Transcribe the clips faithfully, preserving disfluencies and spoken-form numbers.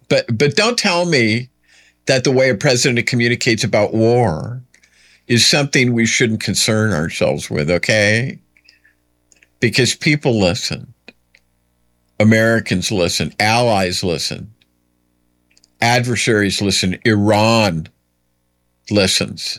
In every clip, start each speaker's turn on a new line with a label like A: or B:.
A: But but don't tell me that the way a president communicates about war is something we shouldn't concern ourselves with, okay? Because people listen. Americans listen. Allies listen. Adversaries listen. Iran listens.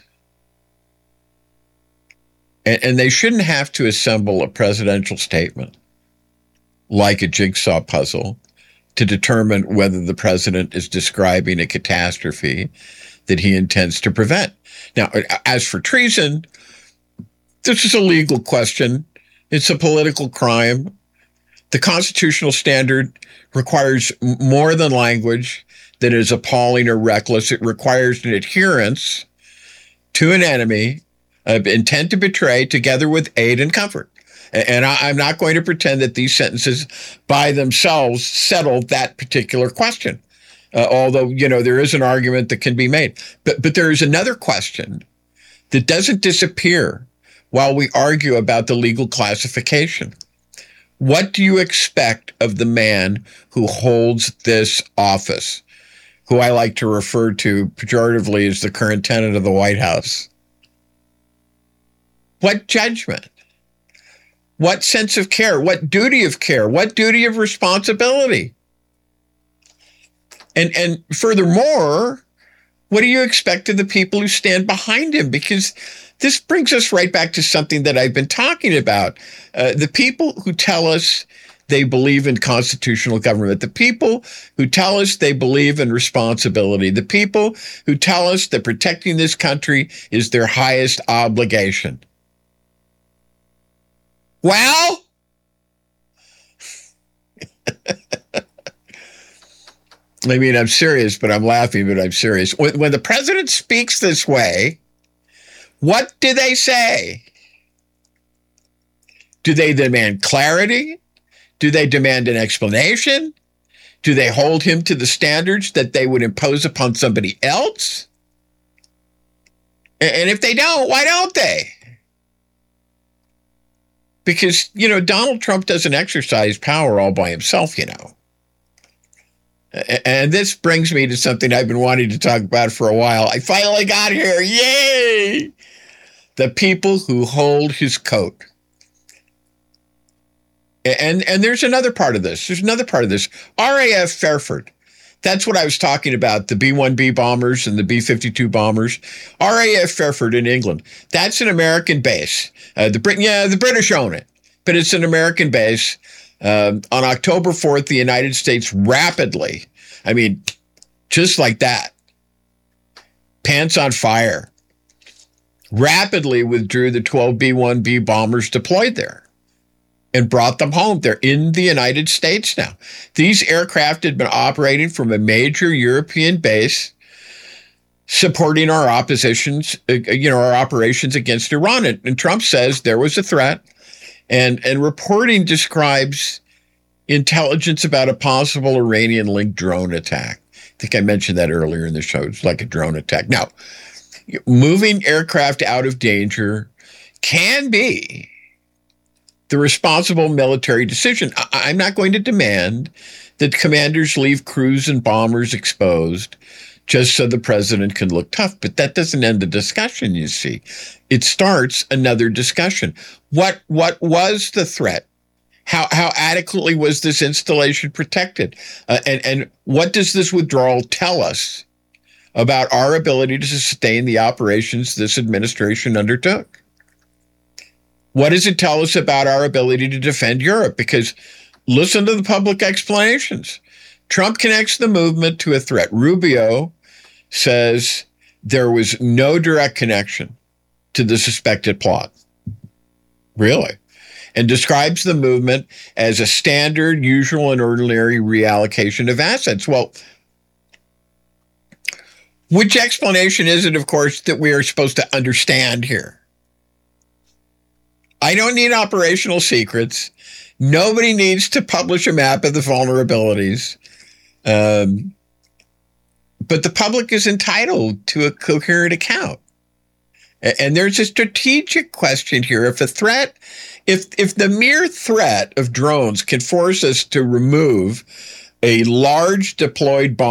A: And, and they shouldn't have to assemble a presidential statement like a jigsaw puzzle to determine whether the president is describing a catastrophe that he intends to prevent. Now, as for treason, this is a legal question. It's a political crime. The constitutional standard requires more than language that is appalling or reckless. It requires an adherence to an enemy of intent to betray together with aid and comfort. And I, I'm not going to pretend that these sentences by themselves settle that particular question. Uh, although, you know, there is an argument that can be made. But, but there is another question that doesn't disappear while we argue about the legal classification. What do you expect of the man who holds this office, who I like to refer to pejoratively as the current tenant of the White House? What judgment? What sense of care? What duty of care? What duty of responsibility? And and furthermore, what do you expect of the people who stand behind him? Because this brings us right back to something that I've been talking about. Uh, the people who tell us they believe in constitutional government, the people who tell us they believe in responsibility, the people who tell us that protecting this country is their highest obligation. Well, I mean, I'm serious, but I'm laughing, but I'm serious. When, when the president speaks this way, what do they say? Do they demand clarity? Do they demand an explanation? Do they hold him to the standards that they would impose upon somebody else? And if they don't, why don't they? Because, you know, Donald Trump doesn't exercise power all by himself, you know. And this brings me to something I've been wanting to talk about for a while. I finally got here. Yay! The people who hold his coat. And and there's another part of this. There's another part of this. R A F Fairford. That's what I was talking about, the B one B bombers and the B fifty-two bombers. R A F Fairford in England. That's an American base. Uh, the Brit- yeah, the British own it, but it's an American base. Um, on October fourth, the United States rapidly, I mean, just like that, pants on fire, rapidly withdrew the twelve B one B bombers deployed there and brought them home. They're in the United States now. These aircraft had been operating from a major European base supporting our oppositions, you know, our operations against Iran. And, and Trump says there was a threat. And, and reporting describes intelligence about a possible Iranian-linked drone attack. I think I mentioned that earlier in the show. It's like a drone attack. Now, moving aircraft out of danger can be the responsible military decision. I- I'm not going to demand that commanders leave crews and bombers exposed just so the president can look tough. But that doesn't end the discussion, you see. It starts another discussion. What what was the threat? How how adequately was this installation protected? Uh, and, and what does this withdrawal tell us about our ability to sustain the operations this administration undertook? What does it tell us about our ability to defend Europe? Because listen to the public explanations. Trump connects the movement to a threat. Rubio says there was no direct connection to the suspected plot. Really? And describes the movement as a standard, usual, and ordinary reallocation of assets. Well, which explanation is it, of course, that we are supposed to understand here? I don't need operational secrets. Nobody needs to publish a map of the vulnerabilities. Um, but the public is entitled to a coherent account. And there's a strategic question here. If a threat, if if the mere threat of drones can force us to remove a large deployed bomb